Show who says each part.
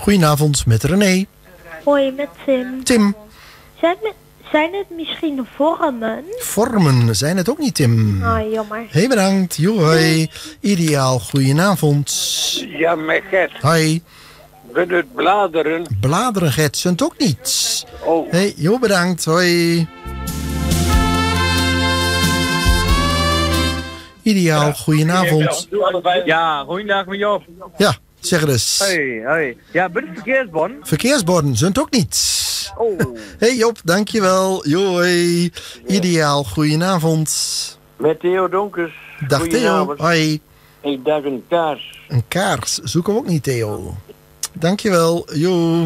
Speaker 1: Goedenavond met René.
Speaker 2: Hoi, met Tim.
Speaker 1: Tim.
Speaker 2: Zijn het misschien vormen?
Speaker 1: Vormen, zijn het ook niet, Tim?
Speaker 2: Ah, jammer.
Speaker 1: Hey, bedankt. Hoi. Ideaal, goedenavond.
Speaker 3: Ja, met Gert.
Speaker 1: Hoi.
Speaker 3: Ben het bladeren?
Speaker 1: Bladeren, Gert, zijn het ook niet.
Speaker 3: Oh.
Speaker 1: Hey, joh, bedankt. Hoi. Ideaal, goedenavond.
Speaker 4: Ja, goeiedag met Job.
Speaker 1: Ja, zeg het eens.
Speaker 4: Hoi. Ja, ben het verkeersborden?
Speaker 1: Verkeersborden, zijn het ook niet.
Speaker 4: Oh.
Speaker 1: Hey Job, dankjewel. Hoi. Ideaal, goedenavond.
Speaker 3: Met Theo Donkers.
Speaker 1: Dag Theo. Hoi.
Speaker 3: Ik dacht een kaars.
Speaker 1: Een kaars, zoeken we ook niet, Theo. Dankjewel. Jo.